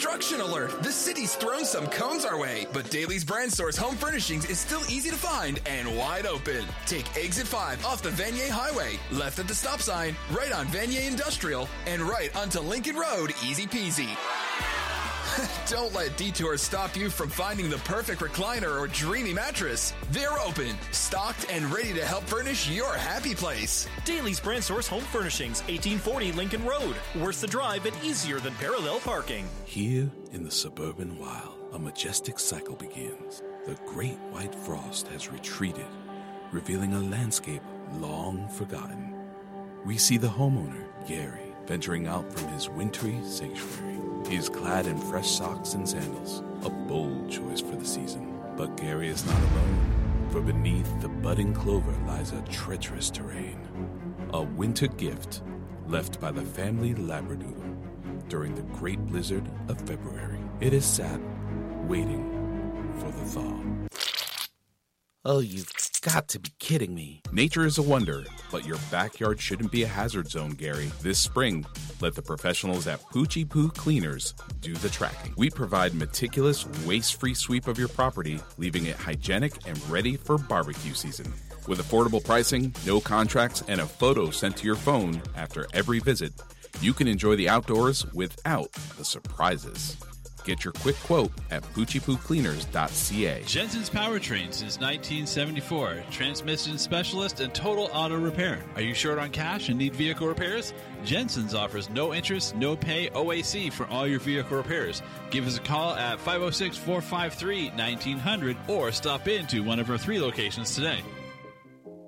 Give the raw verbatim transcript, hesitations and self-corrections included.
construction alert! The city's thrown some cones our way, but Daly's Brand Store's home furnishings is still easy to find and wide open. Take exit five off the Vanier Highway, left at the stop sign, right on Vanier Industrial, and right onto Lincoln Road, easy peasy. Don't let detours stop you from finding the perfect recliner or dreamy mattress. They're open, stocked, and ready to help furnish your happy place. Daly's Brand Store's Home Furnishings, eighteen forty Lincoln Road. Worth the drive and easier than parallel parking. Here in the suburban wild, a majestic cycle begins. The great white frost has retreated, revealing a landscape long forgotten. We see the homeowner, Gary, venturing out from his wintry sanctuary. He is clad in fresh socks and sandals, a bold choice for the season. But Gary is not alone, for beneath the budding clover lies a treacherous terrain, a winter gift left by the family Labradoodle during the great blizzard of February. It is sat, waiting for the thaw. Oh, you've got to be kidding me. Nature is a wonder, but your backyard shouldn't be a hazard zone, Gary. This spring, let the professionals at Poochie Poo Cleaners do the tracking. We provide meticulous, waste-free sweep of your property, leaving it hygienic and ready for barbecue season. With affordable pricing, no contracts, and a photo sent to your phone after every visit, you can enjoy the outdoors without the surprises. Get your quick quote at poochie poo cleaners dot c a. Jensen's Powertrain since nineteen seventy-four. Transmission specialist and total auto repair. Are you short on cash and need vehicle repairs? Jensen's offers no interest, no pay O A C for all your vehicle repairs. Give us a call at five oh six, four five three, nineteen hundred or stop into one of our three locations today.